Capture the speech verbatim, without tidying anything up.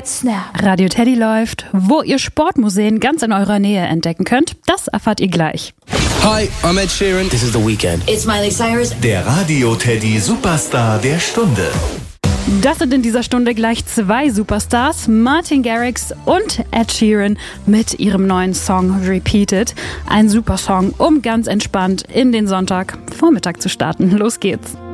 it snap. Radio Teddy läuft, wo ihr Sportmuseen ganz in eurer Nähe entdecken könnt. Das erfahrt ihr gleich. Hi, I'm Ed Sheeran. This is The Weeknd. It's Miley Cyrus. Der Radio Teddy Superstar der Stunde. Das sind in dieser Stunde gleich zwei Superstars, Martin Garrix und Ed Sheeran mit ihrem neuen Song Repeated. Ein super Song, um ganz entspannt in den Sonntagvormittag zu starten. Los geht's.